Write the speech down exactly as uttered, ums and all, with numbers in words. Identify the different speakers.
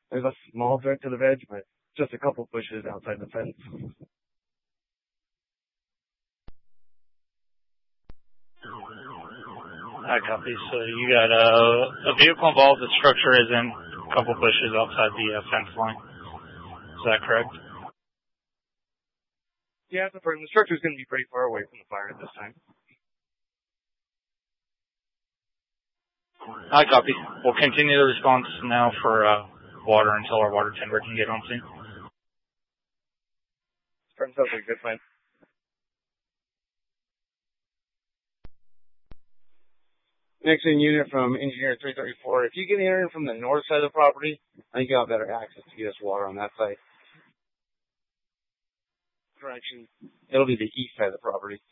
Speaker 1: There's a small threat to the veg, but just a couple bushes outside the fence.
Speaker 2: I copy. So you got uh, a vehicle involved. The structure is in a couple bushes outside the uh, fence line. Is that correct?
Speaker 1: Yeah, the structure is going to be pretty far away from the fire at this time.
Speaker 2: I copy. We'll continue the response now for uh, water until our water tender can get on scene.
Speaker 1: Sounds like a good plan. Next in unit from engineer three thirty-four. If you get in from the north side of the property, I think you'll have better access to get us water on that side. Correction. It'll be the east side of the property.